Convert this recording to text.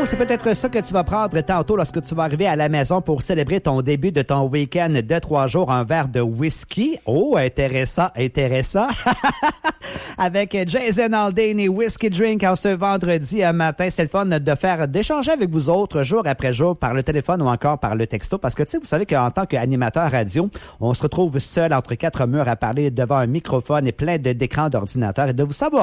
c'est peut-être ça que tu vas prendre tantôt lorsque tu vas arriver à la maison pour célébrer ton début de ton week-end de 3 jours, un verre de whisky. Oh, intéressant. Avec Jason Aldean et Whiskey Drink en ce vendredi matin. C'est le fun d'échanger avec vous autres jour après jour par le téléphone ou encore par le texto. Parce que, tu sais, vous savez qu'en tant qu'animateur radio, on se retrouve seul entre quatre murs à parler devant un microphone et plein d'écrans d'ordinateur et de vous savoir